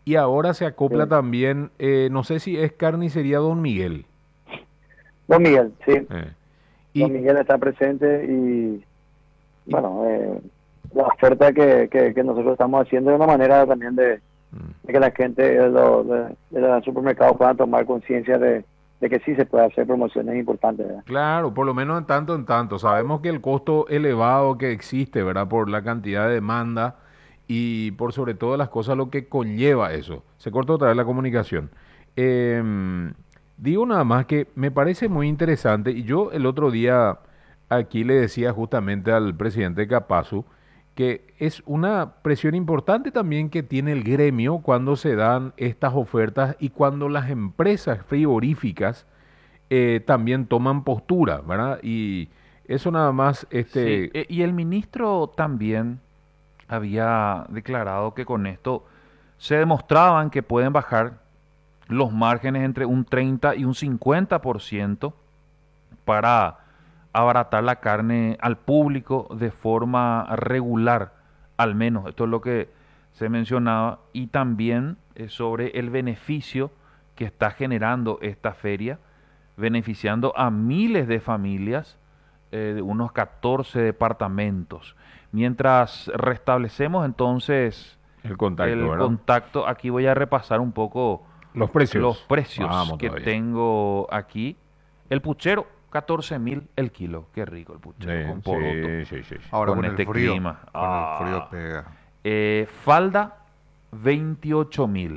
y ahora se acopla Sí. también, no sé si es carnicería Don Miguel. Don Miguel, sí. eh, Don y, Miguel está presente y y- bueno, la oferta que nosotros estamos haciendo es una manera también mm, de que la gente de los supermercados puedan tomar conciencia de que sí se puede hacer promociones importantes, ¿verdad? claro, por lo menos en tanto en tanto. Sabemos que el costo elevado que existe, ¿verdad? Por la cantidad de demanda y por sobre todo las cosas lo que conlleva eso. Se corta otra vez la comunicación. Em, Digo nada más que me parece muy interesante y yo el otro día aquí le decía justamente al presidente Capazu que es una presión importante también que tiene el gremio cuando se dan estas ofertas y cuando las empresas frigoríficas también toman postura, ¿verdad? Y eso nada más, Sí, y el ministro también había declarado que con esto se demostraban que pueden bajar los márgenes entre un 30 y un 50% para abaratar la carne al público de forma regular, al menos. Esto es lo que se mencionaba. Y también sobre el beneficio que está generando esta feria, beneficiando a miles de familias de unos 14 departamentos. Mientras restablecemos entonces el contacto, el ¿verdad? contacto, aquí voy a repasar un poco Los los precios. precios Vamos que todavía. tengo aquí. El puchero, 14.000 el kilo. Qué rico el puchero, con poroto, Sí, sí, sí, sí. Ahora con este clima. con el frío pega. Falda, 28.000.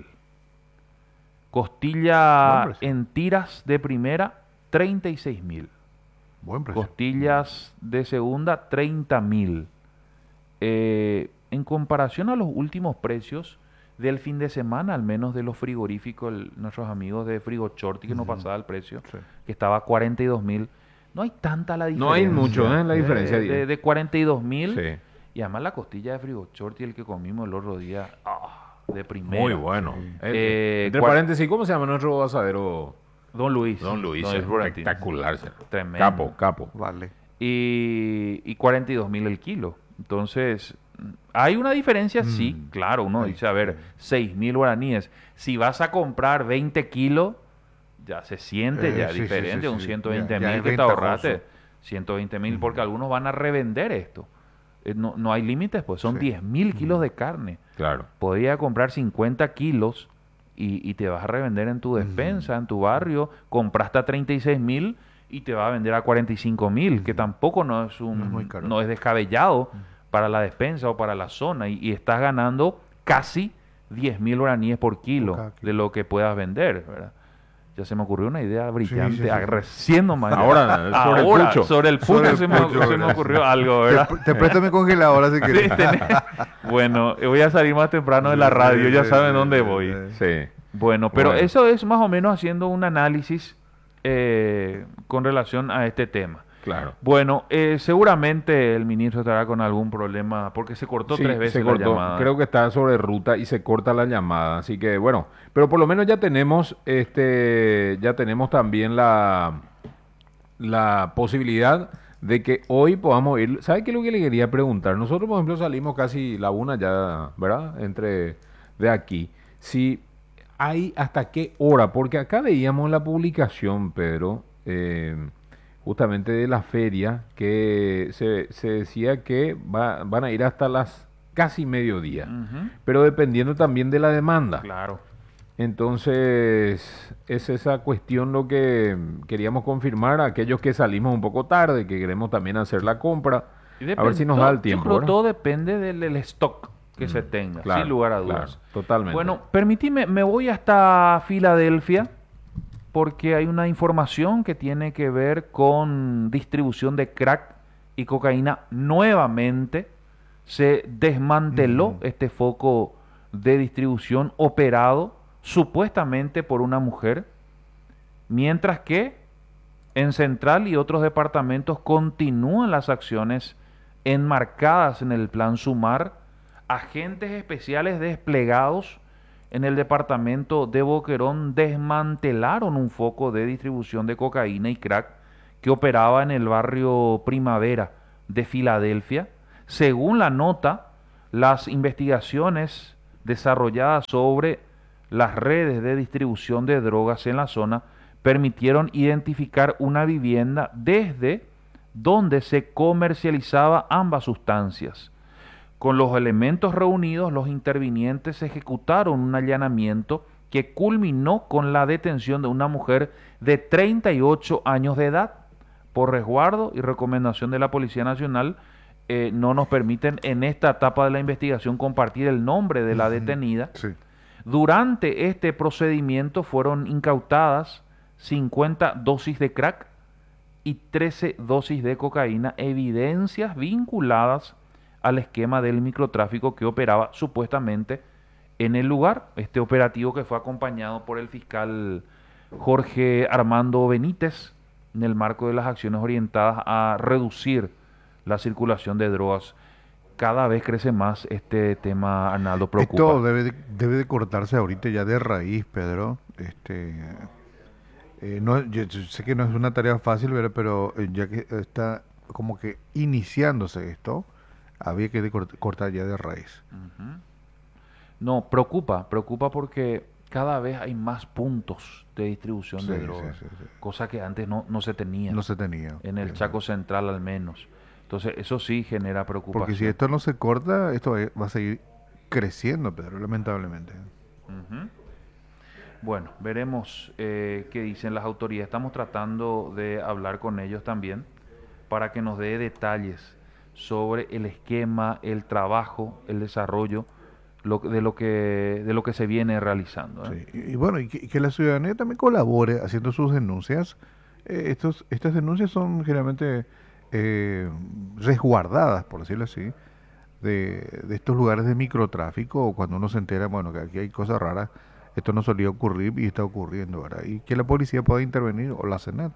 Buen Costilla precio, en tiras de primera, 36.000. buen precio. Costillas de segunda, 30.000. En comparación a los últimos precios del fin de semana, al menos de los frigoríficos, nuestros amigos de Frigo Shorty que nos Ujú, pasaba el precio, sí. que estaba a 42.000, no hay tanta la No hay mucho, diferencia ¿eh? La diferencia, diré. de 42.000. Sí. Y además la costilla de Frigo Shorty, el que comimos el otro día, de Muy primera. bueno. Sí. Entre Cuar- paréntesis, ¿cómo se llama nuestro asadero? Don Luis, Don Luis. Don Luis Florentino, Espectacular, será. tremendo. Capo, capo. Vale. Y 42.000 el kilo. Entonces, hay una diferencia, sí, Mm, claro. Uno ahí, dice, a ver, 6.000 guaraníes. Si vas a comprar 20 kilos, ya se siente ya sí, sí, sí, diferente. Un sí. Ya, 120 ya mil es que te ahorraste. ventajoso. 120.000, porque Ujú, algunos van a revender esto. No, no hay límites, pues son sí. 10.000 kilos Ujú, de carne. Claro. Podrías comprar 50 kilos y te vas a revender en tu ujú, despensa, en tu barrio. Compraste a 36.000 y te va a vender a 45.000, que ujú. tampoco No es muy caro. no es descabellado Ujú. para la despensa o para la zona. Y estás ganando casi 10.000 guaraníes por Por kilo cada de kilo. lo que puedas vender, ¿verdad? Ya se me ocurrió una idea Sí, sí, brillante, sí, sí. recién nomás. Ahora, sobre el Ahora, pucho. sobre el Sobre pucho el pucho, se me ¿verdad? ocurrió algo, Te, ¿verdad? te presto mi congeladora si Sí, quieres. Bueno, voy a salir más temprano de Sí, la sí, radio, ya sí, saben sí, dónde sí, voy. sí. Sí. Bueno, pero Bueno. eso es más o menos haciendo un análisis con relación a este tema. Claro. Bueno, seguramente el ministro estará con algún problema porque se cortó tres Sí, se veces la cortó. llamada. Creo que está sobre ruta y se corta la llamada. Así que bueno, pero por lo menos ya tenemos también la posibilidad de que hoy podamos ir. ¿Sabe qué es lo que le quería preguntar? Nosotros, por ejemplo, salimos casi la una ya, ¿verdad? Entre de aquí. Si hay hasta qué hora, porque acá veíamos la publicación, Pedro, justamente de la feria, que se decía que van a ir hasta las casi mediodía, Ujú, pero dependiendo también de la demanda. claro. Entonces, es esa cuestión lo que queríamos confirmar a aquellos que salimos un poco tarde, que queremos también hacer la compra, a ver si nos da el Yo tiempo, creo ¿verdad? todo depende del stock que se Mm, tenga, sin claro, lugar a claro, dudas. totalmente. Bueno, permíteme, me voy hasta Filadelfia porque hay una información que tiene que ver con distribución de crack y cocaína. Nuevamente se desmanteló Ujú. este foco de distribución operado supuestamente por una mujer, mientras que en Central y otros departamentos continúan las acciones enmarcadas en el Plan Sumar, agentes especiales desplegados en el departamento de Boquerón desmantelaron un foco de distribución de cocaína y crack que operaba en el barrio Primavera de Filadelfia. Según la nota, las investigaciones desarrolladas sobre las redes de distribución de drogas en la zona permitieron identificar una vivienda desde donde se comercializaba ambas sustancias. Con los elementos reunidos, los intervinientes ejecutaron un allanamiento que culminó con la detención de una mujer de 38 años de edad. Por resguardo y recomendación de la Policía Nacional, no nos permiten en esta etapa de la investigación compartir el nombre de la detenida. Sí. Durante este procedimiento fueron incautadas 50 dosis de crack y 13 dosis de cocaína, evidencias vinculadas al esquema del microtráfico que operaba supuestamente en el lugar. Este operativo que fue acompañado por el fiscal Jorge Armando Benítez en el marco de las acciones orientadas a reducir la circulación de drogas. Cada vez crece más este tema, Arnaldo, preocupa. Esto debe de cortarse ahorita ya de raíz, Pedro. No, yo sé que no es una tarea fácil, ¿verdad? Pero ya que está como que iniciándose esto, había que cortar ya de raíz. Ujú. No, preocupa porque cada vez hay más puntos de distribución Sí, de sí, drogas, sí, sí. cosa que antes no se tenía, No se tenía. en el Chaco Central al menos. Entonces, eso sí genera preocupación. Porque si esto no se corta, esto va a seguir creciendo, Pedro, lamentablemente. Ujú. Bueno, veremos qué dicen las autoridades. Estamos tratando de hablar con ellos también para que nos dé detalles sobre el esquema, el trabajo, el desarrollo de lo que se viene realizando, ¿eh? Sí. Y bueno, y que la ciudadanía también colabore haciendo sus denuncias. Estas denuncias son generalmente resguardadas, por decirlo así, de estos lugares de microtráfico, o cuando uno se entera, bueno, que aquí hay cosas raras, esto no solía ocurrir y está ocurriendo, ¿verdad? Y que la policía pueda intervenir, o la SENAT.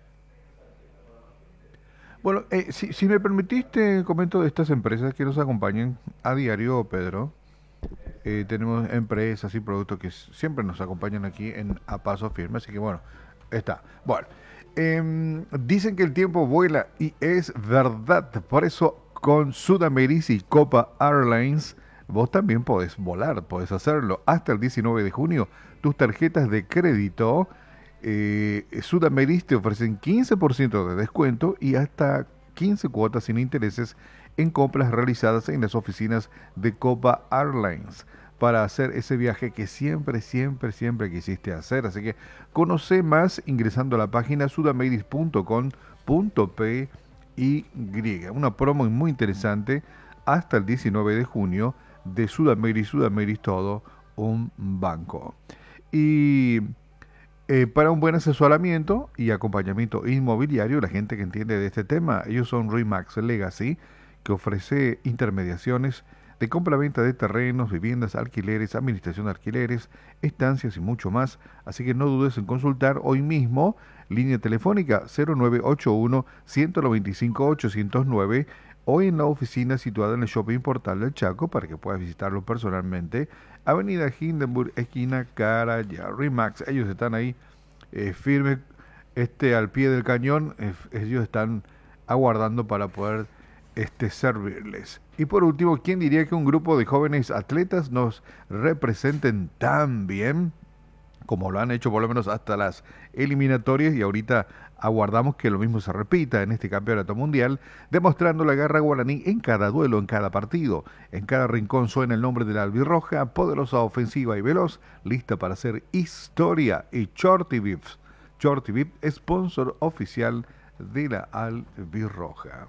Bueno, si me permitiste, comento de estas empresas que nos acompañan a diario, Pedro. Tenemos empresas y productos que siempre nos acompañan aquí en A Paso Firme, así que bueno, está. Bueno, dicen que el tiempo vuela y es verdad, por eso con Sudameris y Copa Airlines vos también podés volar, podés hacerlo. Hasta el 19 de junio, tus tarjetas de crédito Sudameris te ofrecen 15% de descuento y hasta 15 cuotas sin intereses en compras realizadas en las oficinas de Copa Airlines para hacer ese viaje que siempre quisiste hacer. Así que conoce más ingresando a la página sudameris.com.py. Una promo muy interesante hasta el 19 de junio de Sudameris todo un banco. Y para un buen asesoramiento y acompañamiento inmobiliario, la gente que entiende de este tema, ellos son Remax Legacy, que ofrece intermediaciones de compra-venta de terrenos, viviendas, alquileres, administración de alquileres, estancias y mucho más. Así que no dudes en consultar hoy mismo. Línea telefónica 0981-195-809 o en la oficina situada en el Shopping Portal del Chaco para que puedas visitarlo personalmente. Avenida Hindenburg, esquina Carayá. Remax, ellos están ahí firmes al pie del cañón. Ellos están aguardando para poder servirles. Y por último, ¿quién diría que un grupo de jóvenes atletas nos representen tan bien como lo han hecho por lo menos hasta las eliminatorias, y ahorita aguardamos que lo mismo se repita en este campeonato mundial, demostrando la garra guaraní en cada duelo, en cada partido? En cada rincón suena el nombre de la albirroja, poderosa, ofensiva y veloz, lista para hacer historia. Y Shorty Vip, sponsor oficial de la albirroja.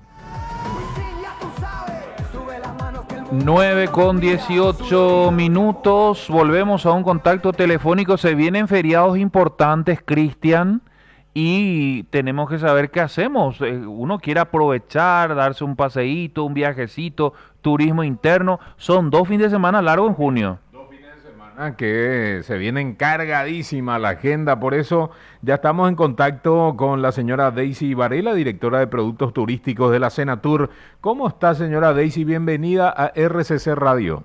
9:18. Volvemos a un contacto telefónico. Se vienen feriados importantes, Cristian, y tenemos que saber qué hacemos. Uno quiere aprovechar, darse un paseíto, un viajecito, turismo interno. Son 2 fines de semana largos en junio. Que se viene cargadísima la agenda, por eso ya estamos en contacto con la señora Daisy Varela, directora de Productos Turísticos de la Senatur. ¿Cómo está, señora Daisy? Bienvenida a RCC Radio.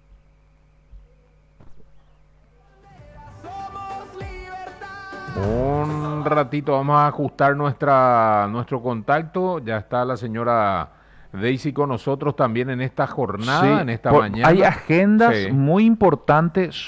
Un ratito vamos a ajustar nuestro contacto. Ya está la señora Daisy con nosotros también en esta jornada, en esta mañana. Hay agendas muy importantes